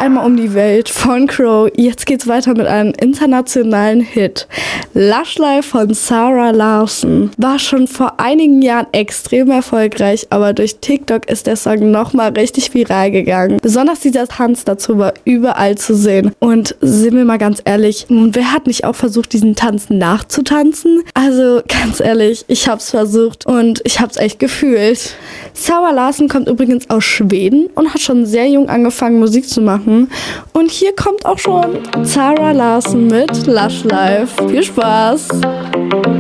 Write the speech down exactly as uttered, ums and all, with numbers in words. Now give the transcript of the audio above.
einmal um die Welt von Crow. Jetzt geht's weiter mit einem internationalen Hit. Lush Life von Zara Larsson war schon vor einigen Jahren extrem erfolgreich, aber durch TikTok ist der Song nochmal richtig viral gegangen. Besonders dieser Tanz dazu war überall zu sehen. Und sind wir mal ganz ehrlich, nun, wer hat nicht auch versucht, diesen Tanz nachzutanzen? Also ganz ehrlich, ich hab's versucht und ich hab's echt gefühlt. Zara Larsson kommt übrigens aus Schweden und hat schon sehr jung angefangen, Musik zu machen. Und hier kommt auch schon Zara Larsson mit Lush Life. Viel Spaß!